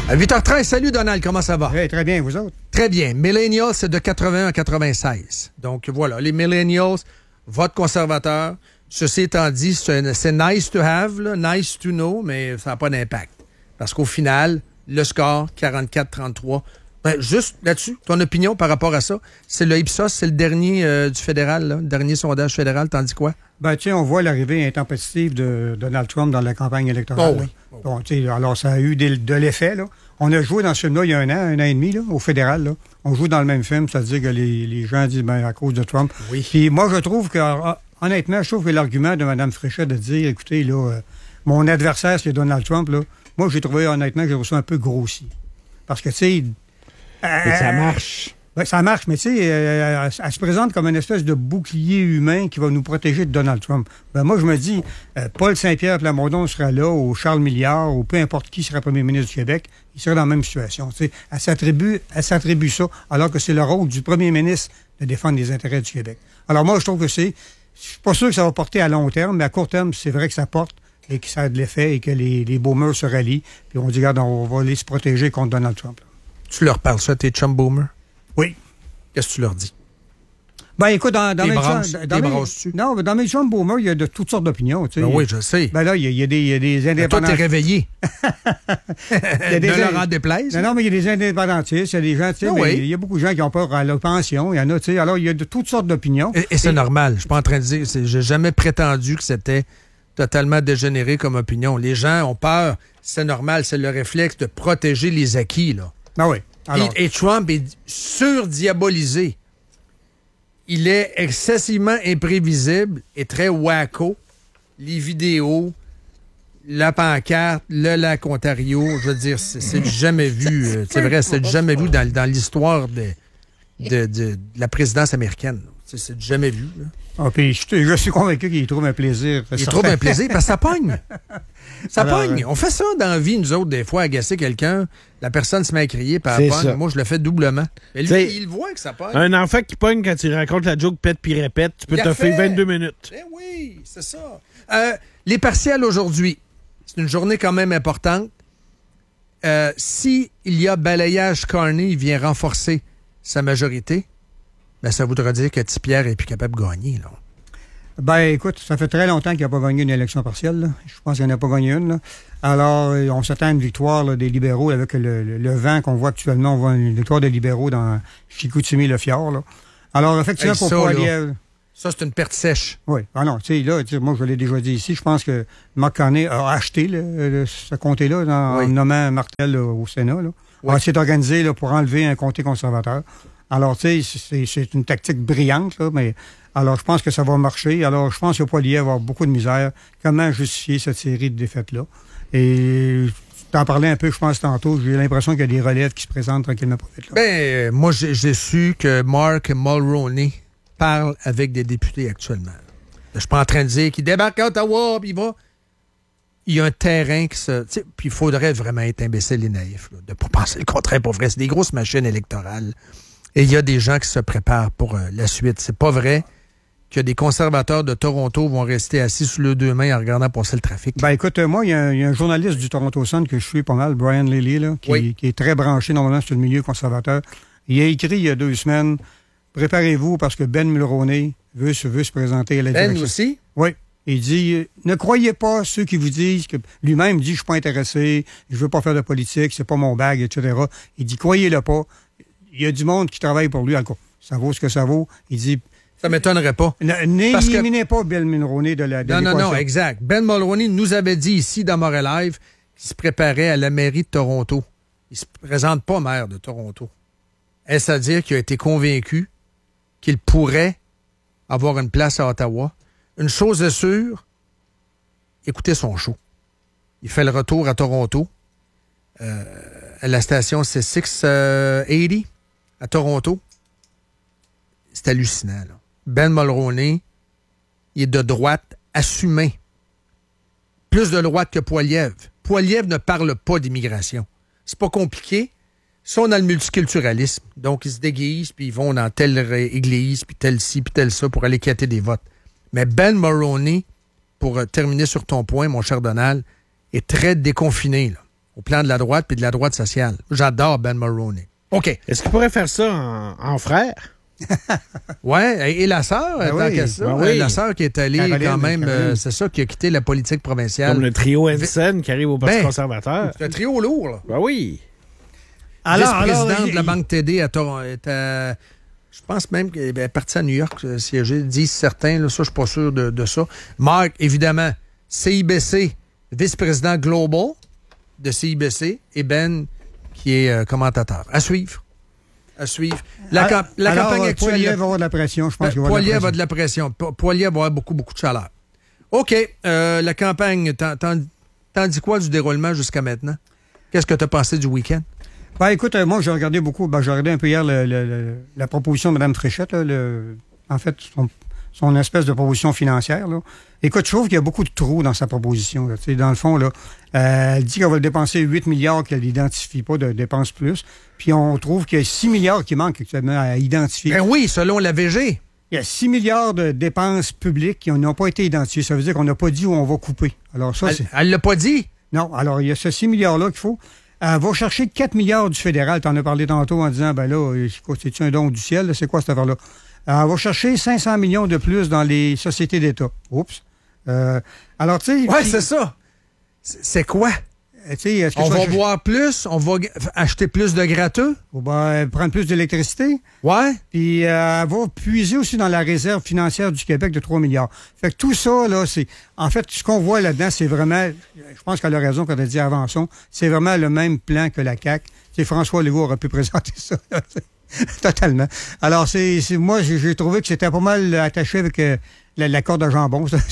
À 8h13, salut Donald, comment ça va? Oui, très bien, vous autres? Très bien. Millennials, c'est de 81 à 96. Donc voilà, les Millennials, vote conservateur. Ceci étant dit, c'est nice to have, là, nice to know, mais ça n'a pas d'impact. Parce qu'au final, le score, 44-33. Ben, juste là-dessus, ton opinion par rapport à ça, c'est le Ipsos, c'est le dernier du fédéral, là, le dernier sondage fédéral, t'en dis quoi? Ben, tu sais, on voit l'arrivée intempestive de Donald Trump dans la campagne électorale. Oh oui. Bon, tu sais, alors ça a eu de l'effet, là. On a joué dans ce film-là il y a un an et demi, là, au fédéral, là. On joue dans le même film, c'est-à-dire que les gens disent, ben, à cause de Trump. Oui. Puis moi, je trouve que, honnêtement, je trouve que l'argument de Mme Fréchet de dire, écoutez, là, mon adversaire, c'est Donald Trump, là, moi, j'ai trouvé, honnêtement, que j'ai reçu un peu grossi. Parce que, tu sais... Et ça marche. Ben, ça marche, mais tu sais, elle se présente comme une espèce de bouclier humain qui va nous protéger de Donald Trump. Ben, moi, je me dis, Paul Saint-Pierre Plamondon sera là, ou Charles Milliard, ou peu importe qui sera premier ministre du Québec, il sera dans la même situation. Tu sais, elle s'attribue ça, alors que c'est le rôle du premier ministre de défendre les intérêts du Québec. Alors moi, je trouve que je suis pas sûr que ça va porter à long terme, mais à court terme, c'est vrai que ça porte et que ça a de l'effet et que les boomers se rallient. Puis on dit, regarde, on va aller se protéger contre Donald Trump. Là. Tu leur parles ça, tes chum boomers? Oui. Qu'est-ce que tu leur dis? Ben écoute, dans mes chums boomers, il y a de toutes sortes d'opinions. Tu sais. Ben oui, je sais. Ben là, il y a des indépendants. Toi, t'es réveillé. Ne leur en déplaise. Non, mais il y a des indépendantistes, il y a des gens, tu sais, oui. il y a beaucoup de gens qui ont peur à la pension, il y en a, tu sais. Alors, il y a de toutes sortes d'opinions. Et c'est normal. Je suis pas en train de dire, j'ai jamais prétendu que c'était totalement dégénéré comme opinion. Les gens ont peur, c'est normal, c'est le réflexe de protéger les acquis, là. Ben oui. Alors, Et Trump est surdiabolisé. Il est excessivement imprévisible et très wacko. Les vidéos, la pancarte, le lac Ontario, je veux dire, c'est jamais vu. C'est vrai, c'est jamais vu dans l'histoire de la présidence américaine. C'est jamais vu. puis je suis convaincu qu'il trouve un plaisir. Il trouve un plaisir parce que ça pogne. Ça pogne. On fait ça dans la vie, nous autres, des fois, agacer quelqu'un. La personne se met à crier, puis elle pogne. Moi, je le fais doublement. Mais lui, il voit que ça pogne. Un enfant qui pogne quand il raconte la joke pète puis répète, tu peux te faire 22 minutes. Eh oui, c'est ça. Les partiels aujourd'hui, c'est une journée quand même importante. Si il y a balayage Carney, il vient renforcer sa majorité, ben ça voudra dire que Tipierre est plus capable de gagner, là. Ben, écoute, ça fait très longtemps qu'il n'a pas gagné une élection partielle. Là. Je pense qu'il n'en a pas gagné une. Là. Alors, on s'attend à une victoire là, des libéraux avec le vent qu'on voit actuellement. On voit une victoire des libéraux dans Chicoutimi-le-Fjord. Là. Alors, effectivement, pour Poilievre... Ça, c'est une perte sèche. Oui. Ah non, tu sais, là, moi, je l'ai déjà dit ici, je pense que Marc Carney a acheté ce comté-là en nommant Martel au Sénat. Là. Oui. Alors, c'est organisé là, pour enlever un comté conservateur. Alors, tu sais, c'est une tactique brillante, là, mais... Alors, je pense que ça va marcher. Alors, je pense que Poilievre va avoir beaucoup de misère. Comment justifier cette série de défaites-là? Et t'en parlais un peu, je pense, tantôt. J'ai l'impression qu'il y a des relèves qui se présentent tranquillement pour vite. Ben, moi, j'ai su que Mark Mulroney parle avec des députés actuellement. Je suis pas en train de dire qu'il débarque à Ottawa, puis il va... Il y a un terrain qui se... Puis il faudrait vraiment être imbécile et naïf, là, de ne pas penser le contraire pour vrai. C'est des grosses machines électorales. Et il y a des gens qui se préparent pour la suite. C'est pas vrai que des conservateurs de Toronto vont rester assis sous leurs deux mains en regardant passer le trafic. Ben écoute, moi, il y a un journaliste du Toronto Sun que je suis pas mal, Brian Lilley, là, qui est très branché normalement sur le milieu conservateur. Il a écrit il y a 2 semaines, préparez-vous parce que Ben Mulroney veut se présenter à la direction. Ben aussi? Oui. Il dit, ne croyez pas ceux qui vous disent que... Lui-même dit, je suis pas intéressé, je veux pas faire de politique, c'est pas mon bag, etc. Il dit, croyez-le pas. Il y a du monde qui travaille pour lui. Encore, ça vaut ce que ça vaut. Il dit... Ça m'étonnerait pas. N'éliminez pas Ben Mulroney de l'équation. Non, exact. Ben Mulroney nous avait dit ici, dans Montréal Live, qu'il se préparait à la mairie de Toronto. Il se présente pas maire de Toronto. Est-ce à dire qu'il a été convaincu qu'il pourrait avoir une place à Ottawa? Une chose est sûre, écoutez son show. Il fait le retour à Toronto. À la station, c'est 680 à Toronto. C'est hallucinant, là. Ben Mulroney, il est de droite assumé. Plus de droite que Poilievre. Poilievre ne parle pas d'immigration. C'est pas compliqué. Ils sont dans le multiculturalisme. Donc, ils se déguisent, puis ils vont dans telle église, puis telle ci, puis telle ça, pour aller quêter des votes. Mais Ben Mulroney, pour terminer sur ton point, mon cher Donald, est très déconfiné, là. au plan de la droite puis de la droite sociale. J'adore Ben Mulroney. OK. Est-ce qu'il pourrait faire ça en frère? Ouais, et la sœur, Ben tant oui. qu'à ça. Ben oui. La sœur qui est allée Caroline, quand même, Caroline. c'est ça, qui a quitté la politique provinciale. Comme le trio Hansen qui arrive au Parti Ben, conservateur. C'est un trio lourd, là. Ben oui. Vice-présidente de la Banque TD à Toronto. Je pense même qu'elle est partie à New York siéger, disent certains. Là, ça, je suis pas sûr de ça. Marc, évidemment, CIBC, vice-président global de CIBC, et Ben, qui est commentateur. À suivre. À suivre. La campagne actuelle... Poilievre va avoir de la pression, je pense qu'il va avoir de la Poilievre pression. a de la pression. Poilievre va avoir beaucoup, beaucoup de chaleur. OK. La campagne, t'en dis quoi du déroulement jusqu'à maintenant? Qu'est-ce que tu as pensé du week-end? Ben, écoute, moi, j'ai regardé beaucoup. Ben, j'ai regardé un peu hier la proposition de Mme Fréchette, là, en fait, son espèce de proposition financière. Là. Écoute, je trouve qu'il y a beaucoup de trous dans sa proposition. Là. Dans le fond, là, elle dit qu'elle va dépenser 8 milliards, qu'elle n'identifie pas de dépenses plus. Puis on trouve qu'il y a 6 milliards qui manquent actuellement à identifier. Ben oui, selon la VG. Il y a 6 milliards de dépenses publiques qui n'ont pas été identifiées. Ça veut dire qu'on n'a pas dit où on va couper. Alors ça, Elle l'a pas dit. Non, alors il y a ce 6 milliards-là qu'il faut. Elle va chercher 4 milliards du fédéral. Tu en as parlé tantôt en disant, ben là, c'est-tu un don du ciel? Là? C'est quoi cette affaire-là? Elle va chercher 500 millions de plus dans les sociétés d'État. Oups. Alors, tu sais... Ouais, c'est ça. C'est quoi? Est-ce que On tu va boire plus, on va acheter plus de gratteux. On va prendre plus d'électricité. Ouais. Puis elle va puiser aussi dans la réserve financière du Québec de 3 milliards. Fait que tout ça, là, c'est... En fait, ce qu'on voit là-dedans, c'est vraiment... Je pense qu'elle a raison quand elle dit avançons. C'est vraiment le même plan que la CAQ. François Legault aurait pu présenter ça. Totalement. Alors, moi, j'ai trouvé que c'était pas mal attaché avec la corde à jambon. Ça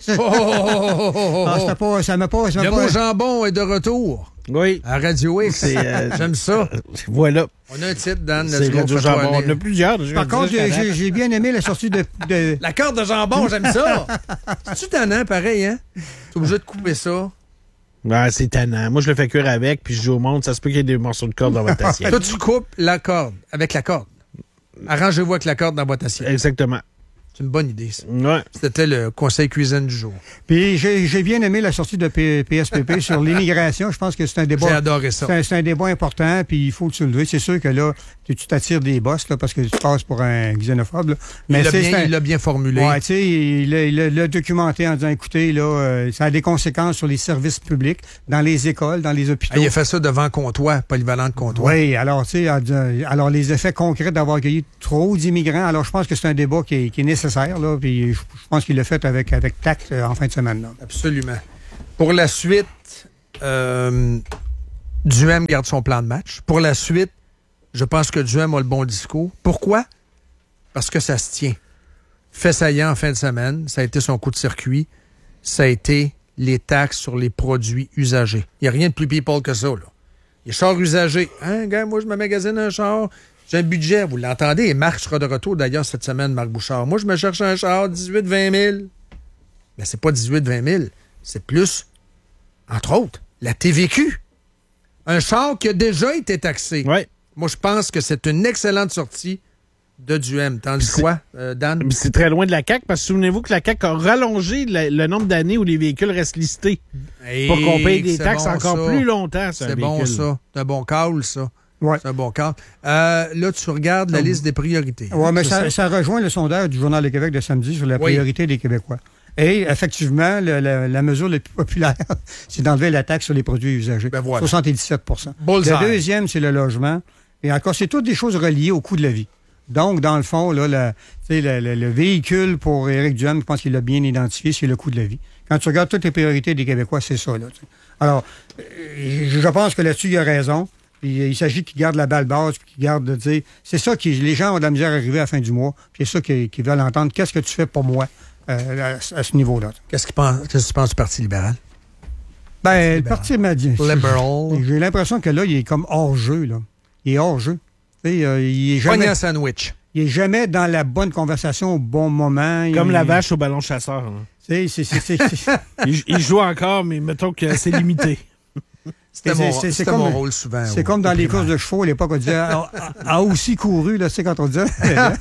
m'a pas... Le mot jambon est de retour. Oui. À Radio X. J'aime ça. Voilà. On a un titre, Dan. C'est Radio Jambon. On a plusieurs. Par contre, j'ai bien aimé la sortie de... La corde de jambon, j'aime ça. C'est-tu tannant, pareil, hein? T'es obligé de couper ça. Ouais, c'est tannant. Moi, je le fais cuire avec, puis je joue au monde. Ça se peut qu'il y ait des morceaux de corde dans votre assiette. Toi, tu coupes la corde avec la corde. Arrangez-vous avec la corde dans votre assiette. Exactement. C'est une bonne idée, ça. Ouais. C'était le conseil cuisine du jour. Puis j'ai bien aimé la sortie de PSPP sur l'immigration. Je pense que c'est un débat... J'ai adoré ça. C'est un débat important, puis il faut le soulever. C'est sûr que là, tu t'attires des bosses là, parce que tu passes pour un xénophobe. Là. Mais il l'a bien formulé. Ouais, tu sais, il l'a documenté en disant, écoutez, là, ça a des conséquences sur les services publics, dans les écoles, dans les hôpitaux. Il a fait ça devant comptoir, polyvalent de comptoir. Oui, alors, tu sais, alors les effets concrets d'avoir accueilli trop d'immigrants, alors je pense que c'est un débat qui est nécessaire, là, puis je pense qu'il l'a fait avec tact en fin de semaine. Là. Absolument. Pour la suite, Duhem garde son plan de match. Pour la suite, je pense que Duhem a le bon discours. Pourquoi? Parce que ça se tient. Fait saillant en fin de semaine, ça a été son coup de circuit, ça a été les taxes sur les produits usagés. Il n'y a rien de plus people que ça, là. Les chars usagés. Hein, gars, moi, je me magasine un char, j'ai un budget, vous l'entendez, et Marc sera de retour d'ailleurs cette semaine, Marc Bouchard. Moi, je me cherche un char, 18-20 000. Mais c'est pas 18-20 000, c'est plus, entre autres, la TVQ. Un char qui a déjà été taxé. Ouais. Moi, je pense que c'est une excellente sortie de Duhem. Tandis quoi, Dan? C'est très loin de la CAQ, parce que souvenez-vous que la CAQ a rallongé le nombre d'années où les véhicules restent listés pour qu'on paye des taxes encore plus longtemps. C'est bon, ça. C'est un bon call, ça. Ouais. C'est un bon call. Là, tu regardes la liste des priorités. Oui, mais ça rejoint le sondage du Journal de Québec de samedi sur la priorité des Québécois. Et effectivement, la mesure la plus populaire, c'est d'enlever la taxe sur les produits usagés. Ben voilà. 77 Bullseye. Le deuxième, c'est le logement. Et encore, c'est toutes des choses reliées au coût de la vie. Donc, dans le fond, là, le véhicule pour Éric Duhem, je pense qu'il l'a bien identifié, c'est le coût de la vie. Quand tu regardes toutes les priorités des Québécois, c'est ça. Là, t'sais. Alors, je pense que là-dessus, il a raison. Puis, il s'agit qu'il garde la balle basse, puis qu'il garde de dire... C'est ça que les gens ont de la misère à arriver à la fin du mois. Puis c'est ça qu'ils veulent entendre. Qu'est-ce que tu fais pour moi à ce niveau-là? Qu'est-ce que tu penses du Parti libéral? Ben, le Parti libéral. Liberal. J'ai l'impression que là, il est comme hors-jeu, là. Il est hors-jeu. Il est jamais... Poignant sandwich. Il est jamais dans la bonne conversation au bon moment. Comme la vache au ballon chasseur. C'est... Il joue encore, mais mettons que c'est limité. C'était mon rôle souvent. C'est comme dans les courses de chevaux, à l'époque, on disait a aussi couru, là, tu sais, quand on disait.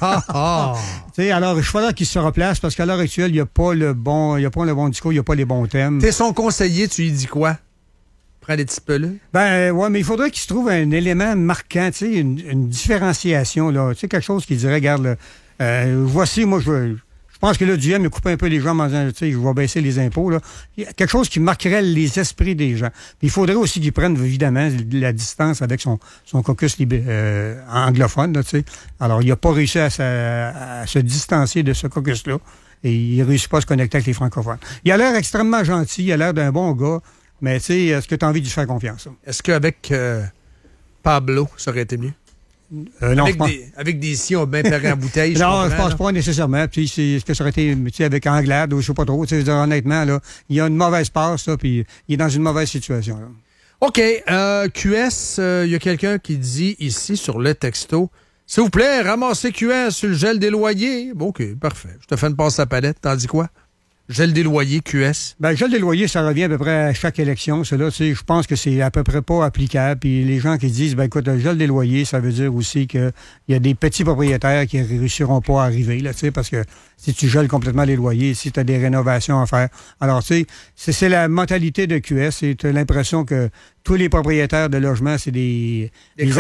Alors, il faudra qu'il se replace parce qu'à l'heure actuelle, il n'y a pas le bon discours, il n'y a pas les bons thèmes. T'es son conseiller, tu lui dis quoi? Prends des petites pelules. Ouais, mais il faudrait qu'il se trouve un élément marquant, tu sais, une différenciation, là. Tu sais, quelque chose qui dirait, regarde, voici, moi, je pense que là, Duhem a coupé un peu les jambes en disant, tu sais, je vais baisser les impôts, là. Quelque chose qui marquerait les esprits des gens. Puis il faudrait aussi qu'il prenne, évidemment, la distance avec son caucus anglophone, là, tu sais. Alors, il n'a pas réussi à se distancier de ce caucus-là. Et il ne réussit pas à se connecter avec les francophones. Il a l'air extrêmement gentil, il a l'air d'un bon gars, mais tu sais, est-ce que tu as envie de lui faire confiance? Ça? Est-ce qu'avec Pablo, ça aurait été mieux? Non, avec des sions bien parés en bouteille. Non, je pense pas nécessairement. Puis est-ce que ça aurait été avec Anglade ou je sais pas trop. Honnêtement, là, il a une mauvaise passe, là, puis il est dans une mauvaise situation. Là. OK. QS, il y a quelqu'un qui dit ici sur le texto, s'il vous plaît, ramassez QS sur le gel des loyers. Bon, OK, parfait. Je te fais une passe à palette. T'en dis quoi? Gel des loyers, QS? Le gel des loyers, ça revient à peu près à chaque élection. Cela, je pense que c'est à peu près pas applicable. Puis les gens qui disent, écoute, le gel des loyers, ça veut dire aussi qu'il y a des petits propriétaires qui ne réussiront pas à arriver, là, parce que si tu gèles complètement les loyers, si tu as des rénovations à faire. Alors, tu sais, c'est la mentalité de QS. Tu as l'impression que tous les propriétaires de logements, c'est des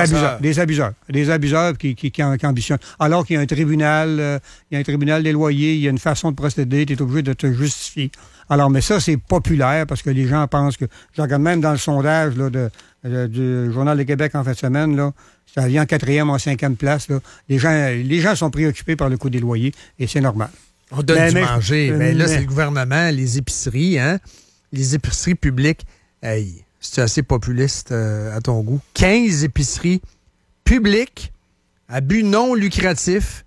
abuseurs qui ambitionnent. Alors qu'il y a un tribunal, des loyers, il y a une façon de procéder, tu es obligé de te justifier. Alors, mais ça, c'est populaire parce que les gens pensent que, je regarde même dans le sondage là, du Journal de Québec en fin de semaine, là, ça vient en 4e, en 5e place. Là. Les gens sont préoccupés par le coût des loyers et c'est normal. On donne du manger. Mais là, c'est le gouvernement, les épiceries, les épiceries publiques. Hey, c'est assez populiste à ton goût. 15 épiceries publiques à but non lucratif,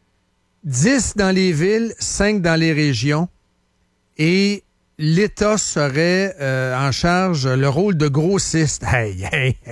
10 dans les villes, 5 dans les régions. Et l'État serait en charge le rôle de grossiste. Hey.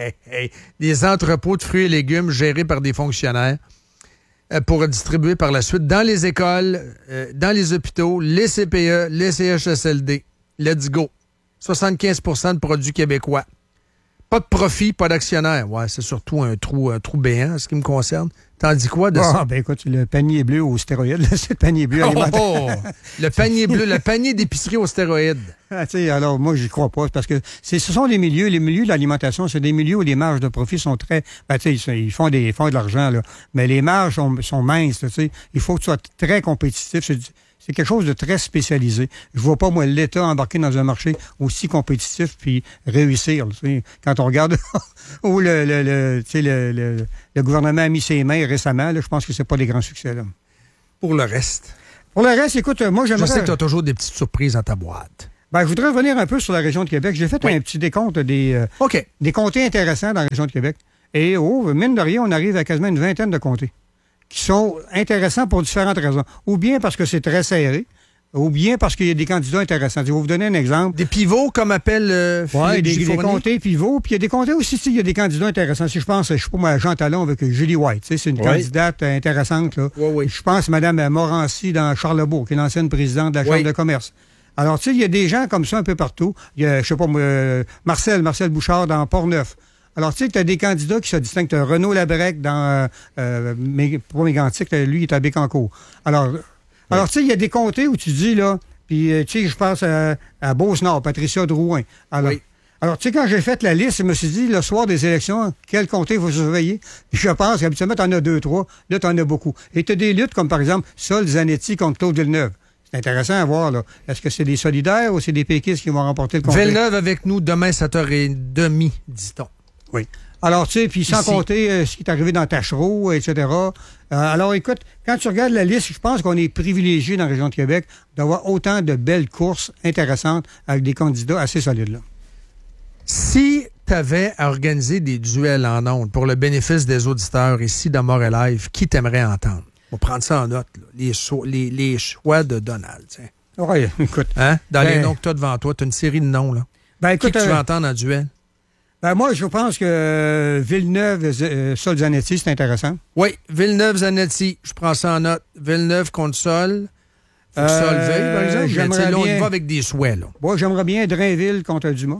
Des entrepôts de fruits et légumes gérés par des fonctionnaires pour distribuer par la suite dans les écoles, dans les hôpitaux, les CPE, les CHSLD. Let's go. 75% de produits québécois. Pas de profit, pas d'actionnaire. Ouais, c'est surtout un trou béant, en ce qui me concerne. T'en dis quoi de ça? Écoute, le panier bleu aux stéroïdes, là, c'est le panier bleu alimentaire. Le panier bleu, le panier d'épicerie aux stéroïdes. Alors, moi, j'y crois pas, parce que ce sont les milieux de l'alimentation, c'est des milieux où les marges de profit sont très... ils font de l'argent, là, mais les marges sont minces, là, il faut que tu sois très compétitif. C'est quelque chose de très spécialisé. Je vois pas, moi, l'État embarquer dans un marché aussi compétitif puis réussir. Quand on regarde où le gouvernement a mis ses mains récemment, là, je pense que c'est pas des grands succès. Là. Pour le reste, écoute, moi, j'aimerais... Je sais que tu as toujours des petites surprises dans ta boîte. Je voudrais revenir un peu sur la région de Québec. J'ai fait un petit décompte des comtés intéressants dans la région de Québec. Et, mine de rien, on arrive à quasiment une vingtaine de comtés qui sont intéressants pour différentes raisons. Ou bien parce que c'est très serré, ou bien parce qu'il y a des candidats intéressants. Je vais vous donner un exemple. Des pivots, comme appelle des comtés pivots. Puis il y a des comtés aussi, il y a des candidats intéressants. Si je pense, je sais pas moi, à Jean Talon avec Julie White. C'est une candidate intéressante. Là. Oui. Je pense à Mme Morancy dans Charlebourg, qui est l'ancienne présidente de la Chambre de commerce. Alors, il y a des gens comme ça un peu partout. Il y a, je sais pas moi, Marcel Bouchard dans Port-Neuf. Alors, tu sais, tu as des candidats qui se distinguent. Tu as Renaud Labrec dans Mégantic, lui, il est à Bécancour. Alors, tu sais, il y a des comtés où tu dis, là, puis, tu sais, je pense à Beauce-Nord, Patricia Drouin. Alors, tu sais, quand j'ai fait la liste, je me suis dit, le soir des élections, quel comté il faut surveiller? Puis je pense qu'habituellement, tu en as 2, 3. Là, tu en as beaucoup. Et tu as des luttes comme, par exemple, Sol Zanetti contre Claude Villeneuve. C'est intéressant à voir, là. Est-ce que c'est des solidaires ou c'est des péquistes qui vont remporter le comté? Villeneuve avec nous demain, 7h30, dit-on. Oui. Alors, tu sais, puis sans compter ce qui est arrivé dans Tachereau, etc. Alors, écoute, quand tu regardes la liste, je pense qu'on est privilégié dans la région de Québec d'avoir autant de belles courses intéressantes avec des candidats assez solides, là. Si tu avais à organiser des duels en ondes pour le bénéfice des auditeurs ici dans Montréal Live, qui t'aimerait entendre? On va prendre ça en note, là. Les choix de Donald, tiens. Oui, écoute. Dans les noms que tu as devant toi, tu as une série de noms, là. Écoute, qui tu veux entendre en duel? Moi, je pense que Villeneuve, Sol-Zanetti, c'est intéressant. Oui, Villeneuve-Zanetti, je prends ça en note. Villeneuve contre Sol. Faut que Sol veuille, par exemple. Mais là, on y va avec des souhaits, là. Moi, j'aimerais bien Drainville contre Dumas.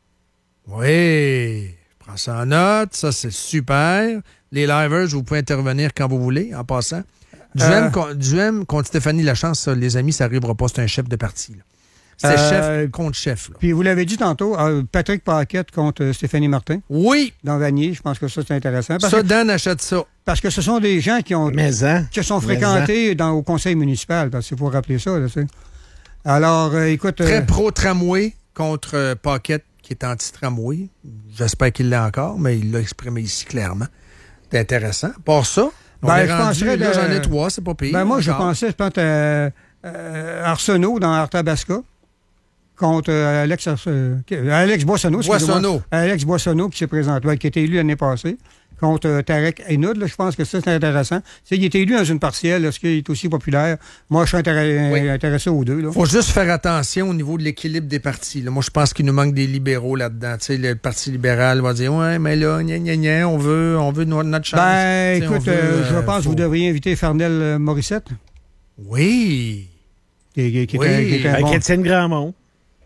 Oui, je prends ça en note. Ça, c'est super. Les livers, vous pouvez intervenir quand vous voulez, en passant. Duhem contre Stéphanie Lachance, ça, les amis, ça n'arrivera pas. C'est un chef de parti, là. C'est chef contre chef. Là. Puis vous l'avez dit tantôt, Patrick Paquette contre Stéphanie Martin. Oui. Dans Vanier, je pense que ça, c'est intéressant. Dan achète ça. Parce que ce sont des gens qui sont fréquentés au conseil municipal. Parce qu'il faut rappeler ça. Là, alors, écoute... Très pro-tramway contre Paquette, qui est anti-tramway. J'espère qu'il l'est encore, mais il l'a exprimé ici clairement. C'est intéressant. Pour ça, j'en ai 3, c'est pas pire. Moi, je pense à Arsenault dans Arthabasca contre Alex Boissonneau. Alex Boissonneau qui s'est présenté, qui a été élu l'année passée, contre Tarek Hainoud. Je pense que ça, c'est intéressant. Il est élu dans une partielle. Est-ce qu'il est aussi populaire? Moi, je suis intéressé aux deux. Il faut juste faire attention au niveau de l'équilibre des partis. Là. Moi, je pense qu'il nous manque des libéraux là-dedans. Le Parti libéral va dire « Ouais, mais là, on veut notre chance. » Écoute, je pense que vous devriez inviter Farnell Morissette. Oui. Qui était avec Étienne Grandmont.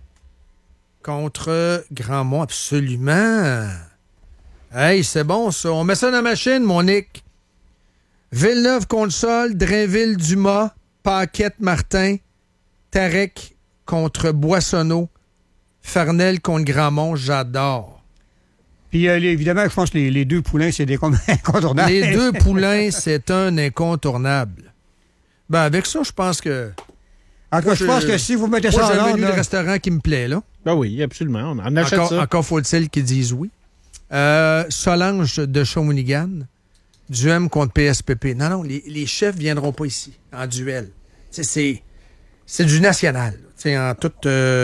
Contre Grandmont, absolument. Hey, c'est bon, ça. On met ça dans la machine, mon Nick. Villeneuve contre Sol, Drainville-Dumas, Paquette-Martin, Tarek contre Boissonneau, Farnell contre Grandmont, j'adore. Puis, évidemment, je pense que les deux poulains, c'est des incontournables. Les deux poulains, c'est un incontournable. Avec ça, je pense que... En tout cas, je pense que si vous mettez ça en ordre... J'ai un menu de restaurant qui me plaît, là. Ben oui, absolument. On en achète ça. Encore faut-il qu'ils disent oui. Solange de Shawinigan, Duhem contre PSPP. Non, les chefs ne viendront pas ici, en duel. C'est du national. En toute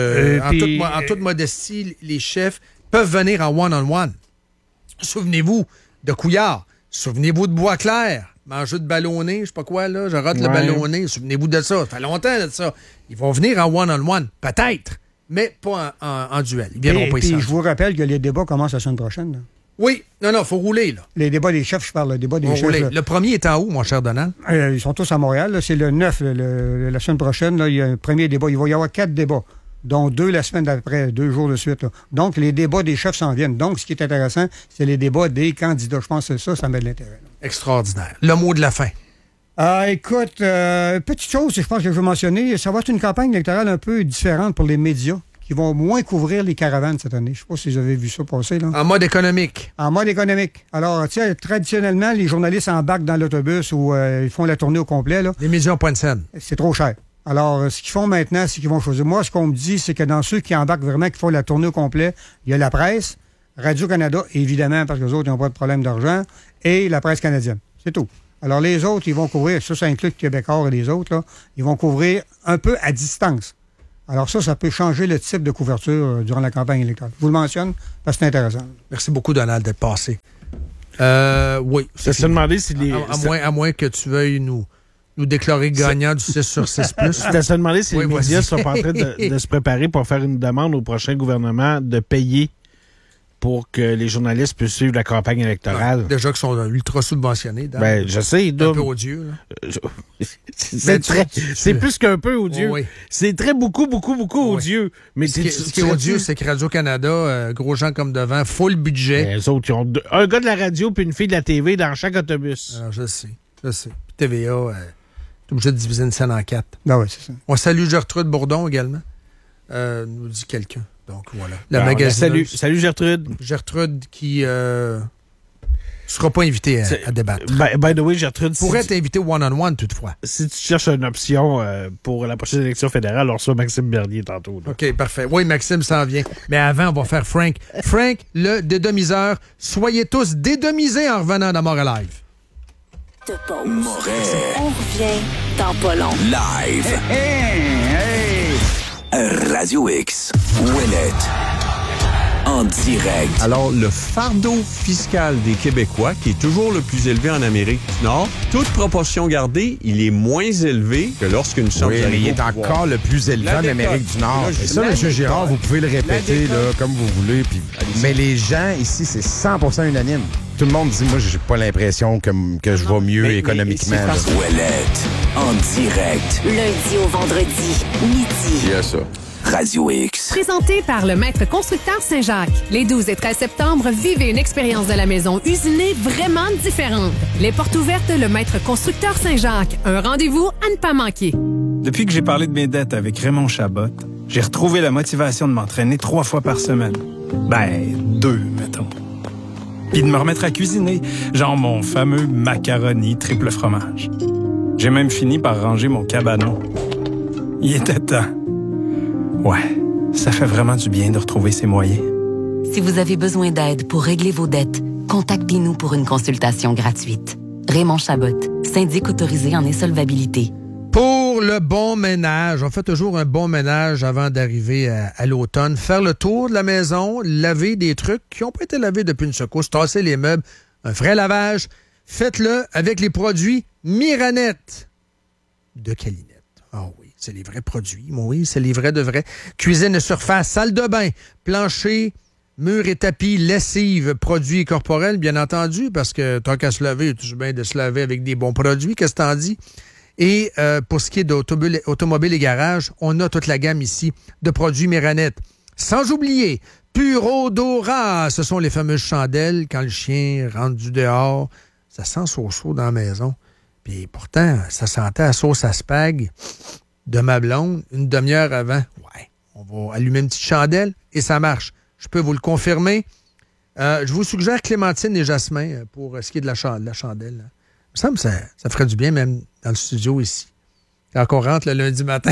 modestie, les chefs peuvent venir en one-on-one. Souvenez-vous de Couillard. Souvenez-vous de Boisclair. Manger de ballonné, je sais pas quoi, là. Je rate le ballonné. Souvenez-vous de ça. Ça fait longtemps de ça. Ils vont venir en one-on-one, peut-être, mais pas en duel. Ils viendront pas ici. Et je vous rappelle que les débats commencent la semaine prochaine. Là. Oui. Non, faut rouler, là. Les débats des chefs, je parle, le débat des chefs. Là. Le premier est en où, mon cher Donald? Ils sont tous à Montréal. Là. C'est le 9, la semaine prochaine. Là, il y a un premier débat. Il va y avoir 4 débats, dont 2 la semaine d'après, 2 jours de suite. Là. Donc, les débats des chefs s'en viennent. Donc, ce qui est intéressant, c'est les débats des candidats. Je pense que ça met de l'intérêt. Là. Extraordinaire. Le mot de la fin. Écoute, petite chose, je pense que je veux mentionner, ça va être une campagne électorale un peu différente pour les médias qui vont moins couvrir les caravanes cette année. Je ne sais pas si vous avez vu ça passer. Là. En mode économique. En mode économique. Alors, tu sais, traditionnellement, les journalistes embarquent dans l'autobus ou ils font la tournée au complet. Là. Les médias ont point de scène. C'est trop cher. Alors, ce qu'ils font maintenant, c'est qu'ils vont choisir. Moi, ce qu'on me dit, c'est que dans ceux qui embarquent vraiment, qui font la tournée au complet, il y a la presse, Radio-Canada, évidemment, parce que les autres n'ont pas de problème d'argent, et la presse canadienne. C'est tout. Alors, les autres, ils vont couvrir, ça inclut le Québécois et les autres, là, ils vont couvrir un peu à distance. Alors ça peut changer le type de couverture durant la campagne électorale. Je vous le mentionne parce que c'est intéressant. Merci beaucoup, Donald, d'être passé. Oui. Je te demandais si à moins que tu veuilles nous déclarer gagnant du 6 sur 6+. Je te demandais si les médias sont en train de se préparer pour faire une demande au prochain gouvernement de payer pour que les journalistes puissent suivre la campagne électorale. Non, déjà qu'ils sont ultra subventionnés. Je sais. C'est un peu odieux. C'est plus qu'un peu odieux. Oui. C'est très beaucoup odieux. Mais ce qui est odieux, c'est que Radio-Canada, gros gens comme devant, full budget. Les autres, ils ont un gars de la radio puis une fille de la TV dans chaque autobus. Alors, je sais. Puis TVA, t'es obligé de diviser une scène en 4. Ben oui, c'est ça. On salue Gertrude Bourdon également. Nous dit quelqu'un. Donc voilà. La magazine. Salut Gertrude. Gertrude qui ne sera pas invitée à débattre. By the way, Gertrude. Pourrait être invitée one-on-one toutefois. Si tu cherches une option pour la prochaine élection fédérale, on reçoit Maxime Bernier tantôt. Là. OK, parfait. Oui, Maxime s'en vient. Mais avant, on va faire Frank. Frank, le dédomiseur. Soyez tous dédomisés en revenant dans Montréal Live. On revient dans pas long. Live. Radio X. Ouellet. En direct. Alors, le fardeau fiscal des Québécois, qui est toujours le plus élevé en Amérique du Nord, toute proportion gardée, il est moins élevé que lorsqu'une somme mais il est encore le plus élevé en Amérique du Nord. Et ça, M. Girard, vous pouvez le répéter là, comme vous voulez. Puis... Mais les gens ici, c'est 100% unanime. Tout le monde dit, moi, j'ai pas l'impression que je vais mieux économiquement. Ouellette, en direct. Lundi au vendredi, midi. Il y a ça. Radio X. Présenté par le Maître Constructeur Saint-Jacques. Les 12 et 13 septembre, vivez une expérience de la maison usinée vraiment différente. Les portes ouvertes, le Maître Constructeur Saint-Jacques. Un rendez-vous à ne pas manquer. Depuis que j'ai parlé de mes dettes avec Raymond Chabot, J'ai retrouvé la motivation de m'entraîner 3 fois par semaine. 2, mettons. Puis de me remettre à cuisiner, genre mon fameux macaroni triple fromage. J'ai même fini par ranger mon cabanon. Il était temps. Ouais, ça fait vraiment du bien de retrouver ses moyens. Si vous avez besoin d'aide pour régler vos dettes, contactez-nous pour une consultation gratuite. Raymond Chabot, syndic autorisé en insolvabilité. Pour le bon ménage, on fait toujours un bon ménage avant d'arriver à l'automne. Faire le tour de la maison, laver des trucs qui n'ont pas été lavés depuis une secousse, tasser les meubles, un vrai lavage. Faites-le avec les produits Miranette de Calinette. Ah oui, c'est les vrais produits. Oui, c'est les vrais de vrais. Cuisine et surface, salle de bain, plancher, murs et tapis, lessive, produits corporels, bien entendu, parce que tant qu'à se laver, c'est bien de se laver avec des bons produits. Qu'est-ce que t'en dis? Et pour ce qui est d'automobile et garage, on a toute la gamme ici de produits Miranette. Sans oublier, Pur Odorat, ce sont les fameuses chandelles quand le chien rentre du dehors. Ça sent sauce dans la maison. Puis pourtant, ça sentait la sauce à spag de ma blonde une demi-heure avant. Ouais, on va allumer une petite chandelle et ça marche. Je peux vous le confirmer. Je vous suggère Clémentine et Jasmin pour ce qui est de la chandelle. Là. Il me semble que ça ferait du bien même dans le studio ici. Quand on rentre le lundi matin.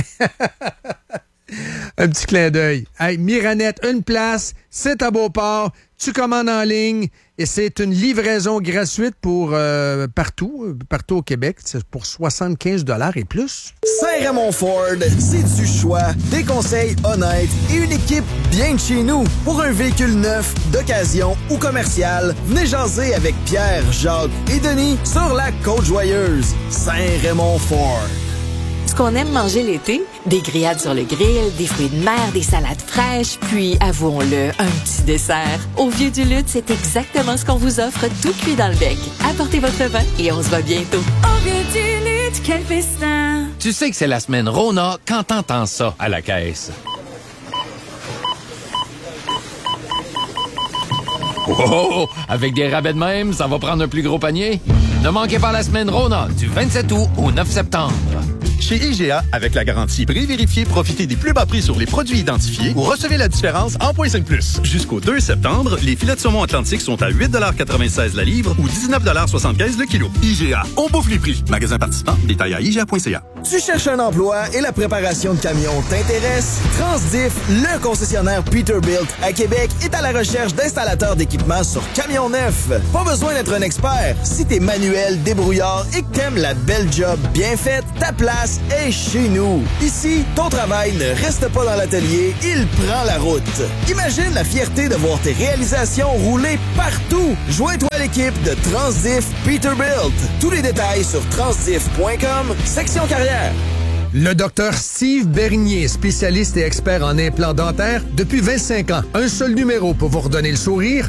Un petit clin d'œil. Hey, Miranette, une place, c'est à Beauport. Tu commandes en ligne et c'est une livraison gratuite pour partout au Québec. C'est pour 75 $ et plus. Saint-Raymond Ford, c'est du choix, des conseils honnêtes et une équipe bien de chez nous. Pour un véhicule neuf, d'occasion ou commercial, venez jaser avec Pierre, Jacques et Denis sur la Côte-Joyeuse. Saint-Raymond Ford. Ce qu'on aime manger l'été, des grillades sur le grill, des fruits de mer, des salades fraîches, puis, avouons-le, un petit dessert. Au Vieux du Lutte, c'est exactement ce qu'on vous offre tout cuit dans le bec. Apportez votre vin et on se voit bientôt. Au Vieux du Lutte, quel festin! Tu sais que c'est la semaine Rona quand t'entends ça à la caisse. Oh, avec des rabais de même, ça va prendre un plus gros panier. Ne manquez pas la semaine Rona du 27 août au 9 septembre. Chez IGA, avec la garantie prix vérifié, profitez des plus bas prix sur les produits identifiés ou recevez la différence en .5+. Jusqu'au 2 septembre, les filets de saumon Atlantique sont à 8,96 $ la livre ou 19,75 $ le kilo. IGA, on bouffe les prix. Magasin participant, détails à IGA.ca. Tu cherches un emploi et la préparation de camions t'intéresse? Transdiff, le concessionnaire Peterbilt à Québec, est à la recherche d'installateurs d'équipements sur camions neufs. Pas besoin d'être un expert. Si t'es manuel, débrouillard et que t'aimes la belle job bien faite, ta place est chez nous. Ici, ton travail ne reste pas dans l'atelier, il prend la route. Imagine la fierté de voir tes réalisations rouler partout. Joins-toi à l'équipe de Transdiff Peterbilt. Tous les détails sur transdiff.com, section carrière. Le docteur Steve Bernier, spécialiste et expert en implants dentaires depuis 25 ans. Un seul numéro pour vous redonner le sourire,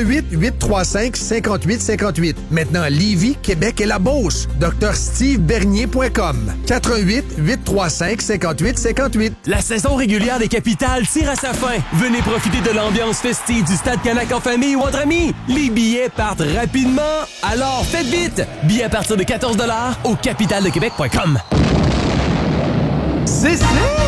88-835-5858. Maintenant à Lévis, Québec et la Beauce. drstevebernier.com. 88-835-5858. La saison régulière des capitales tire à sa fin. Venez profiter de l'ambiance festive du Stade Canac en famille ou entre amis. Les billets partent rapidement, alors faites vite. Billets à partir de 14 $ au capitaledequebec.com. C'est ça!